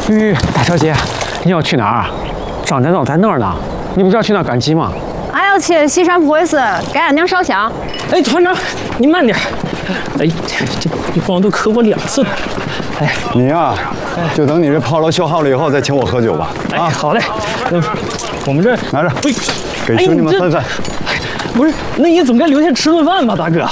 大小姐，你要去哪儿？张家道在那儿呢，你不是要去那儿赶集吗？ 俺要去西山普惠寺给俺娘烧香。 哎，团长，你慢点。哎，这你光都磕我2次了。哎， 你呀，就等你这炮楼修好了以后再请我喝酒吧。 啊，好嘞。我们这拿着，给兄弟们分分。 不是，那你总该留下吃顿饭吧，大哥。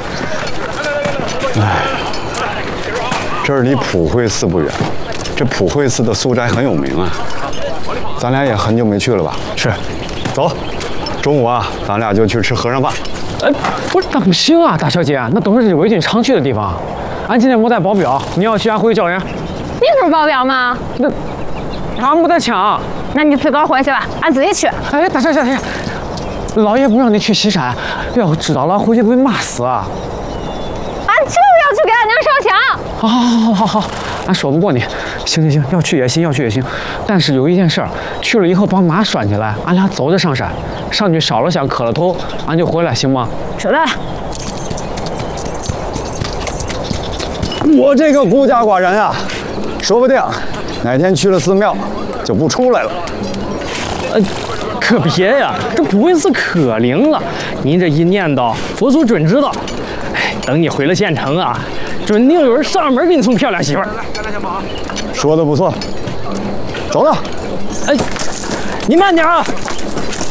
哎，这儿离普惠寺不远，这普惠寺的素斋很有名啊。咱俩也很久没去了吧？ 是。 走，中午啊，咱俩就去吃和尚饭。 哎，不是，那不行啊，大小姐，那都是伪军常去的地方。俺今天没带保镖，你要去俺回去叫人。 你不是保镖吗？ 那俺没带枪。 那你自个儿回去吧，俺自己去。 哎，大小姐，老爷不让你去西山，要知道了回去被骂死啊！ 俺就要去给俺娘烧香。 好，俺说不过你。行，要去也行，但是有一件事儿，去了以后把马拴起来，俺俩走着上山，上去烧了香磕了头，俺就回来，行吗？ 知道了。 我这个孤家寡人啊，说不定哪天去了寺庙就不出来了。 可别呀，这普惠寺可灵了，您这一念叨，佛祖准知道。哎，等你回了县城啊，准定有人上门给你送漂亮媳妇儿。 说的不错，走了。 哎，你慢点啊！